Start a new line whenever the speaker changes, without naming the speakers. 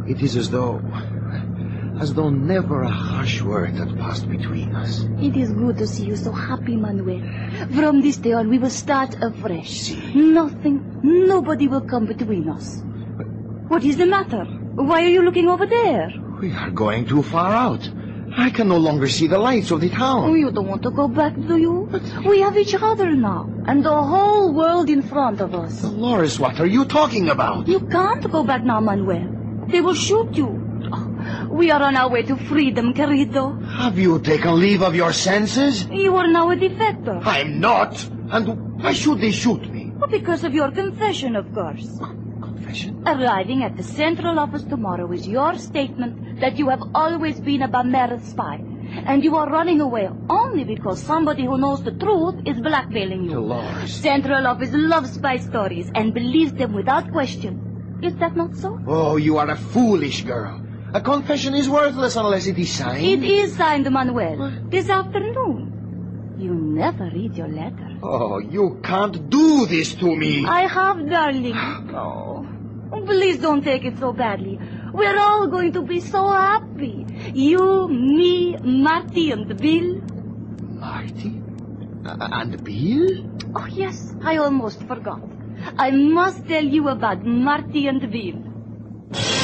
It is as though never a harsh word had passed between us.
It is good to see you so happy, Manuel. From this day on, we will start afresh.
See?
Nobody will come between us. What is the matter? Why are you looking over there?
We are going too far out. I can no longer see the lights of the town.
Oh, you don't want to go back, do you? We have each other now, and the whole world in front of us.
Dolores, what are you talking about?
You can't go back now, Manuel. They will shoot you. Oh, we are on our way to freedom, querido.
Have you taken leave of your senses?
You are now a defector.
I'm not. And why should they shoot me?
Well, because of your confession, of course.
Confession?
Arriving at the central office tomorrow is your statement that you have always been a Bamera spy. And you are running away only because somebody who knows the truth is blackmailing you.
Dolores.
Central office loves spy stories and believes them without question. Is that not so?
Oh, you are a foolish girl. A confession is worthless unless it is signed.
It is signed, Manuel. This afternoon. You never read your letter.
Oh, you can't do this to me.
I have, darling. Oh, please don't take it so badly. We're all going to be so happy. You, me, Marty, and Bill.
Marty? And Bill?
Oh, yes, I almost forgot. I must tell you about Marty and Bill.